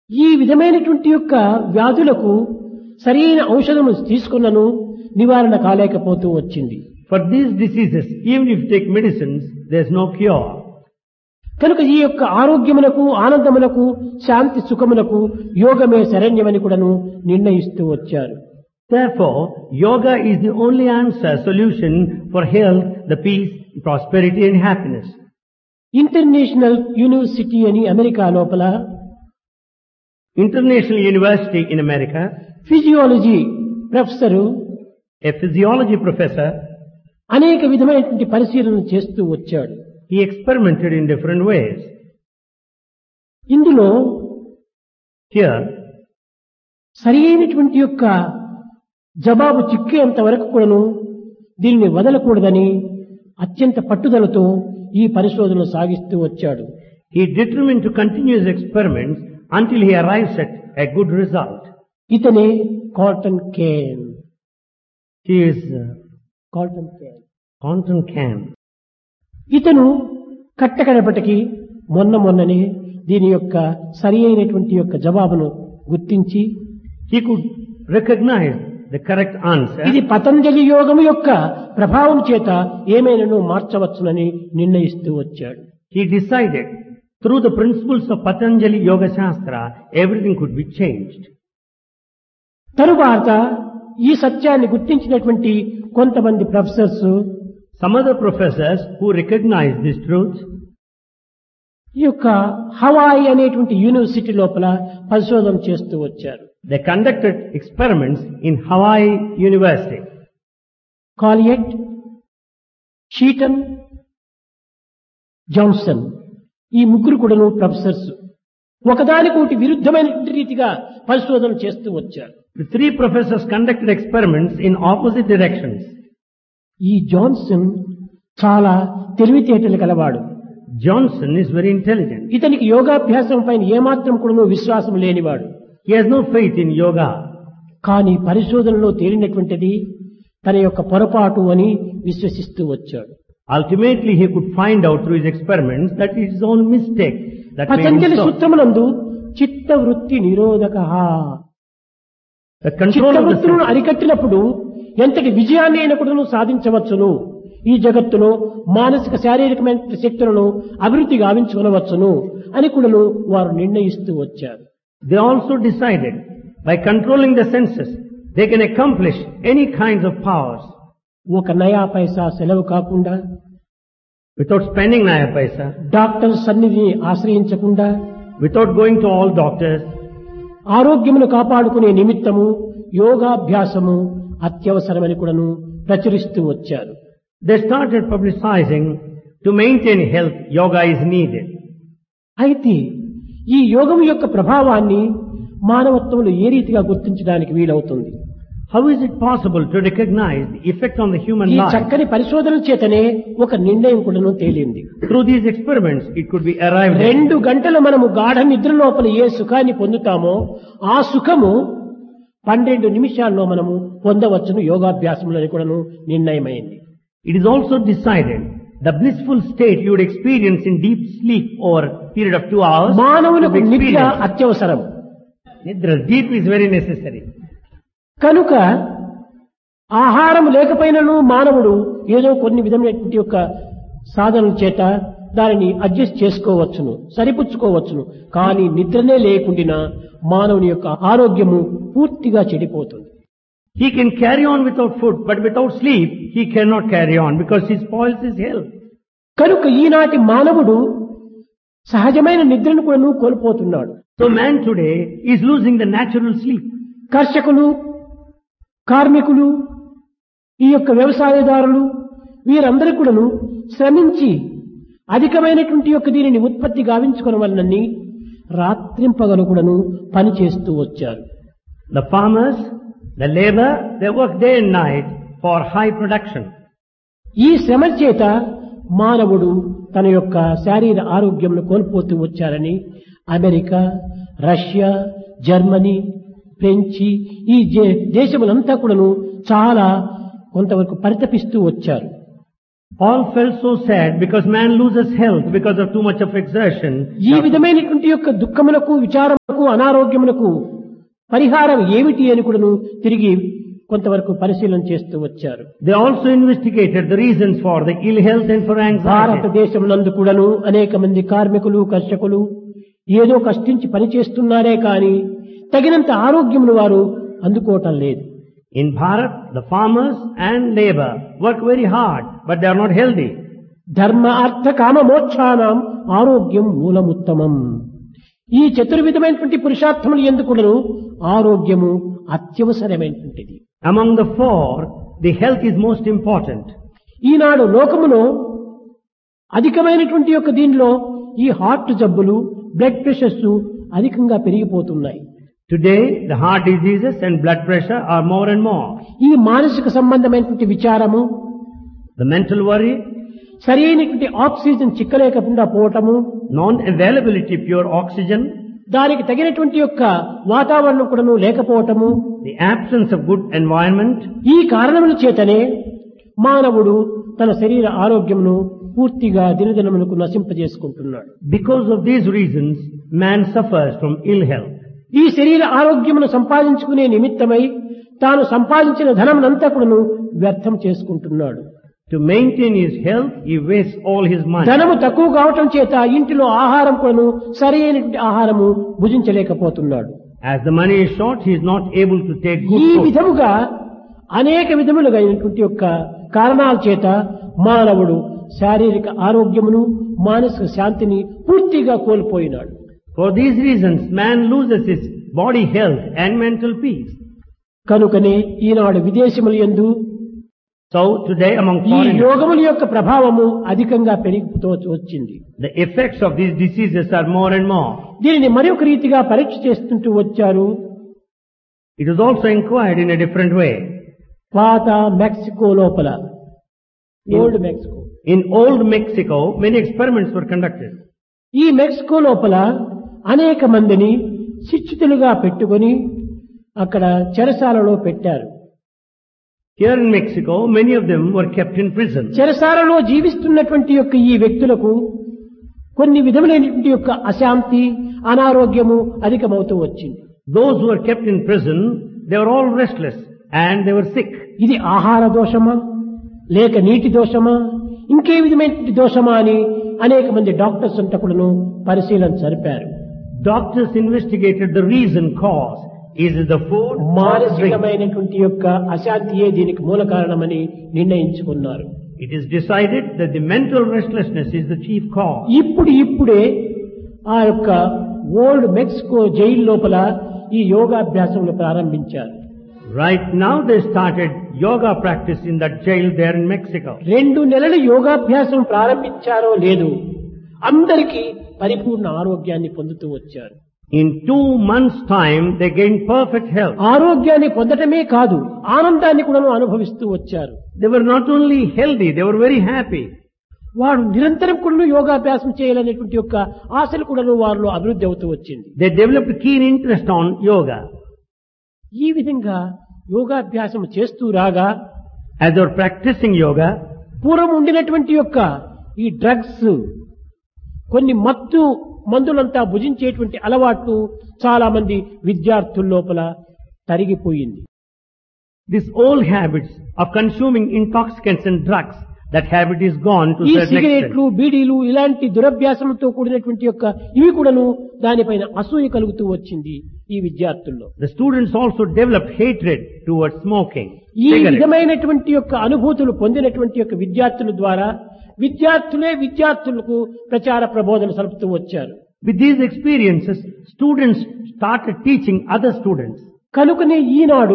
ఈ విధమైనటువంటి యొక్క వ్యాధులకు సరైన ఔషధము తీసుకున్నను నివారణ కాలేకపోతూ వచ్చింది. For these diseases, even if you take medicines, there is no cure. కనుక ఈ యొక్క ఆరోగ్యములకు ఆనందములకు శాంతి సుఖములకు యోగమే శరణ్యమని కూడాను నిర్ణయిస్తూ వచ్చారు. Therefore, yoga is the only answer, solution for health, the peace, prosperity and happiness. International university అని అమెరికా లోపల International University in America, physiology professor a physiology professor, అనేక విధమైనటువంటి పరిశీలన చేస్తూ వచ్చాడు. he experimented in different ways. ఇందులో Here, సరి అయినటువంటి యొక్క జవాబు చిక్కేంత వరకు కూడాను దీనిని వదలకూడదని అత్యంత పట్టుదలతో ఈ పరిశోధనలు సాగిస్తూ వచ్చాడు. he determined to continue his experiments until he arrives at a good result. ఇతనే cotton Kane. He is cotton Kane Conton Can. ఇతను కట్టకడపటికి మొన్ననే దీని యొక్క సరి అయినటువంటి యొక్క జవాబును గుర్తించి He could recognize the correct answer. ఇది పతంజలి యోగము యొక్క ప్రభావం చేత ఏమైనాను మార్చవచ్చునని నిర్ణయిస్తూ వచ్చాడు. He decided through the principles of Patanjali Yoga Shastra, everything could be changed. తరువాత ఈ సత్యాన్ని గుర్తించినటువంటి కొంతమంది professors Some other professors who recognized this truth, ఈ యొక్క హవాయి అనేటువంటి యూనివర్సిటీ లోపల పరిశోధన చేస్తూ వచ్చారు. they conducted experiments in Hawaii University. కాలియట్, షీటన్, Johnson ఈ ముగ్గురు కూడాను ప్రొఫెసర్స్ ఒకదానికొకటి విరుద్ధమైనటువంటి రీతిగా పరిశోధన చేస్తూ వచ్చారు. The three professors conducted experiments in opposite directions. ఈ జాన్సన్ చాలా తెలివితేటలు కలవాడు. Johnson is very intelligent. ఇతనికి యోగాభ్యాసం పైన ఏమాత్రం కూడా విశ్వాసం లేనివాడు. He has no faith in yoga. కానీ పరిశోధనలో తేలినటువంటిది తన యొక్క పొరపాటు అని విశ్వసిస్తూ వచ్చాడు. Ultimately, he could find out through his experiments that it is his own mistake that made him Patanjali so. సూత్రమునందు చిత్త వృత్తి నిరోధకః The control of the చిత్తవృత్తులను senses. అరికట్టినప్పుడు ఎంతటి విజయాన్ని అయినా కూడా సాధించవచ్చును. ఈ జగత్తులో మానసిక శారీరకమైన శక్తులను అభివృద్ధి గావించుకొనవచ్చును అని కూడా వారు నిర్ణయిస్తూ వచ్చారు. They also decided by controlling the senses, they can accomplish any kinds of powers ఒక నయా పైసా సెలవు కాకుండా, without spending naya paisa, doctor సన్నిధిని ఆశ్రయించకుండా, without going to all doctors. ఆరోగ్యమును కాపాడుకునే నిమిత్తము యోగాభ్యాసము అత్యవసరమని కూడాను ప్రచురిస్తూ వచ్చారు. They started publicizing to maintain health, yoga is needed. అయితే ఈ యోగం యొక్క ప్రభావాన్ని మానవత్వంలో ఏ రీతిగా గుర్తించడానికి వీలవుతుంది? How is it possible to recognize the effect on the human ఈ life? చక్కని పరిశోధన చేతనే ఒక నిర్ణయం కూడాను తేలింది. Through these experiments, it could be arrived at. 2 గంటలు మనము గాఢ నిద్ర లోపల ఏ సుఖాన్ని పొందుతామో ఆ సుఖము 12 నిమిషాల్లో మనము పొందవచ్చును యోగాభ్యాసంలో కూడాను నిర్ణయమైంది. It is also decided the blissful state you would experience in deep sleep over a period of 2 hours. మానవులకు is నిద్ర experienced. అత్యవసరం. Nidra, deep is very necessary. కనుక ఆహారం లేకపోయినను మానవుడు ఏదో కొన్ని విధమైనటువంటి యొక్క సాధనల చేత దానిని అడ్జస్ట్ చేసుకోవచ్చును, సరిపుచ్చుకోవచ్చును. కానీ నిద్రనే లేకుండా మానవుని యొక్క ఆరోగ్యము పూర్తిగా చెడిపోతుంది. He can carry on without food, but without sleep, he cannot carry on because he spoils his health. కనుక ఈనాటి మానవుడు సహజమైన నిద్రను కూడా కోల్పోతున్నాడు. So man today is losing the natural sleep. కర్షకులు, కార్మికులు, ఈ యొక్క వ్యవసాయదారులు వీరందరూ కూడాను శ్రమించి అధికమైనటువంటి యొక్క దీనిని ఉత్పత్తి గావించుకున్న వలనని రాత్రింపగలు కూడాను పని చేస్తూ వచ్చారు. The farmers, the labor, they work day and night for high production. ఈ శ్రమ చేత మానవుడు తన యొక్క శారీర ఆరోగ్యంను కోల్పోతూ వచ్చారని అమెరికా, రష్యా, జర్మనీ, ఫ్రెంచి ఈ దేశములంతా కూడాను చాలా కొంతవరకు పరితపిస్తూ వచ్చారు. All felt so sad because man loses health because of too much of exertion. ఈ విధమైనటువంటి యొక్క దుఃఖములకు, విచారములకు, అనారోగ్యములకు పరిహారం ఏమిటి అని కూడాను తిరిగి కొంతవరకు పరిశీలన చేస్తూ వచ్చారు. They also investigated the reasons for the ill health and for anxiety. భారతదేశం నందు కూడాను అనేక మంది కార్మికులు, కర్షకులు ఏదో కష్టించి పనిచేస్తున్నారే కానీ తగినంత ఆరోగ్యమును వారు అందుకోవటం లేదు. In Bharat, the farmers and labor work very hard, but they are not healthy. ధర్మ అర్థ కామ మోక్షానాం ఆరోగ్యం మూలముత్తమం. ఈ చతుర్విధమైనటువంటి పురుషార్థములు ఎందుకును ఆరోగ్యము అత్యవసరమైనటువంటిది. Among the four, the health is most important. ఈనాడు లోకములో అధికమైనటువంటి యొక్క దీనిలో ఈ హార్ట్ జబ్బులు, బ్లడ్ ప్రెషర్స్ అధికంగా పెరిగిపోతున్నాయి. Today, the heart diseases and blood pressure are more and more. ఈ మానసిక సంబంధమైనటువంటి విచారము, The mental worry, సరైనటువంటి oxygen చిక్కలేకుండా పోవటము, non-availability of pure oxygen, దానికి తగినటువంటి యొక్క వాతావరణం కూడాను లేకపోవటము, the absence of good environment, ఈ కారణముల చేతనే మానవుడు తన శరీర ఆరోగ్యమును పూర్తిగా దినదినమునకు నశింపజేసుకుంటున్నాడు. because of these reasons, man suffers from ill health. ఈ శరీర ఆరోగ్యమును సంపాదించుకునే నిమిత్తమై తాను సంపాదించిన ధనమునంతా కూడాను వ్యర్థం చేసుకుంటున్నాడు. To maintain his health, he wastes all his money. ధనము తక్కువ కావటం చేత ఇంటిలో ఆహారం కూడాను సరైనటువంటి ఆహారము భుజించలేకపోతున్నాడు. As the money is short, he is not able to take good ఈ food. విధముగా అనేక విధములుగా అయినటువంటి యొక్క కారణాల చేత మానవుడు శారీరక ఆరోగ్యమును, మానసిక శాంతిని పూర్తిగా కోల్పోయినాడు. For these reasons, man loses his body health and mental peace. కనుకనే ఈనాడు విదేశముల యందు So today among ఈ foreigners, రోగముల యొక్క ప్రభావము అధికంగా పెరిగిపోతూ వచ్చింది. the effects of these diseases are more and more. దీనిని మరొక రీతిగా పరీక్ష చేస్తుంటూ వచ్చారు. It is also inquired in a different way. పాత మెక్సికో లోపల, old Mexico, In old Mexico, many experiments were conducted. ఈ మెక్సికో లోపల అనేక మందిని శిక్షితులుగా పెట్టుకొని అక్కడ చెరసాలలో పెట్టారు. Here in Mexico, many of them were kept in prison. చెరసాలలో జీవిస్తున్నటువంటి యొక్క ఈ వ్యక్తులకు కొన్ని విధములైనటువంటి యొక్క అశాంతి, అనారోగ్యము అధికమవుతూ వచ్చింది. Those who were kept in prison, they were all restless and they were sick. ఇది ఆహార దోషమా లేక నీటి దోషమా ఇంకే విధమైనటువంటి దోషమా అని అనేక మంది డాక్టర్స్ అంతా కూడాను పరిశీలన జరిపారు. Doctors investigated the reason, cause. Is it the food or the drink? మానసికమైనటువంటి యొక్క అశాంతియే దీనికి మూల కారణమని నిర్ణయించుకున్నారు. It is decided that the mental restlessness is the chief cause. ఇప్పుడే ఆ యొక్క ఓల్డ్ మెక్సికో జైలు లోపల ఈ యోగాభ్యాసములు ప్రారంభించారు. Right now they started yoga practice in that jail there in Mexico. 2 నెలల యోగాభ్యాసం ప్రారంభించారో లేదు, అందరికీ పరిపూర్ణ ఆరోగ్యాన్ని పొందుతూ వచ్చారు. In 2 months' time, they gained perfect health. ఆరోగ్యాన్ని పొందటమే కాదు, ఆనందాన్ని కూడా అనుభవిస్తూ వచ్చారు. They were not only healthy, they were very happy. వారు నిరంతరం కూడా యోగాభ్యాసం చేయాలనేటువంటి యొక్క ఆశలు కూడా వారిలో అభివృద్ధి అవుతూ వచ్చింది. They developed keen interest on yoga. ఈ విధంగా యోగాభ్యాసం చేస్తూ రాగా As they were practicing yoga, పూర్వం ఉండినటువంటి యొక్క ఈ డ్రగ్స్, కొన్ని మత్తు మందులంతా భుజించేటువంటి అలవాట్లు చాలా మంది విద్యార్థుల లోపల తరిగిపోయింది. these old habits of consuming intoxicants and drugs, that habit is gone to ఈ certain సిగరెట్లు, extent. బీడీలు ఇలాంటి దురభ్యాసంతో కూడినటువంటి యొక్క ఇవి కూడాను దానిపైన అసూయ కలుగుతూ వచ్చింది ఈ విద్యార్థుల్లో. The students also developed hatred towards smoking, ఈ cigarettes. విధమైనటువంటి యొక్క అనుభూతులు పొందినటువంటి యొక్క విద్యార్థుల ద్వారా విద్యార్థులే విద్యార్థులకు ప్రచార ప్రబోధన సలుపుతూ వచ్చారు. With these experiences, students started teaching other students. కనుకనే ఈనాడు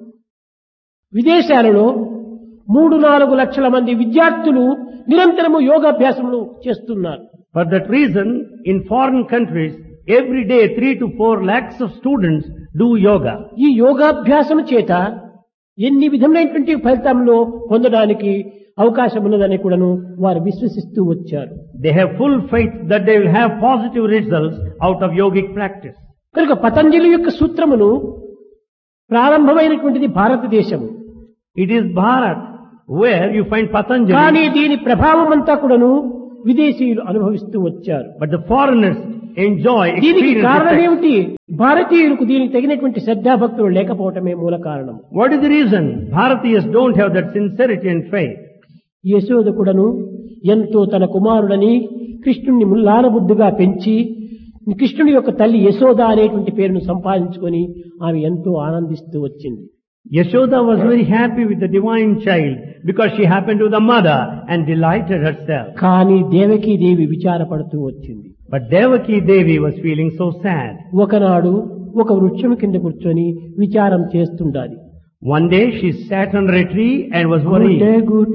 విదేశాలలో 3-4 లక్షల మంది విద్యార్థులు నిరంతరము యోగాభ్యాసములు చేస్తున్నారు. For that reason, in foreign countries, every day 3 to 4 lakhs of students do yoga. ఈ యోగాభ్యాసం చేత ఎన్ని విధమైనటువంటి ఫలితంలో పొందడానికి అవకాశం ఉన్నదని కూడాను వారు విశ్వసిస్తూ వచ్చారు. They have full faith that they will have positive results out of yogic practice. కనుక పతంజలి యొక్క సూత్రమును ప్రారంభమైనటువంటిది భారతదేశము. It is Bharat where you find కానీ Patanjali, దీని ప్రభావం అంతా కూడాను విదేశీయులు అనుభవిస్తూ వచ్చారు. but the foreigners enjoy, దీనికి experience కారణం effect. ఏమిటి? భారతీయులకు దీనికి తగినటువంటి శ్రద్ధాభక్తులు లేకపోవటమే మూల కారణం. What is the reason? Bharatiyas don't have that sincerity and faith. Yashoda కూడాను ఎంతో తన కుమారుడని కృష్ణుణ్ణి ముల్లారబుద్దుగా పెంచి కృష్ణుడి యొక్క తల్లి యశోద అనేటువంటి పేరును సంపాదించుకొని ఆమె ఎంతో ఆనందిస్తూ వచ్చింది. Yashoda was very happy with the divine child because she happened to be the mother and delighted herself. కానీ దేవకీ దేవి విచారపడుతూ వచ్చింది. But Devaki Devi was feeling so sad. ఒకనాడు ఒక వృక్షం కింద కూర్చొని విచారం చేస్తుండాలి. One day she sat under a tree and was worried.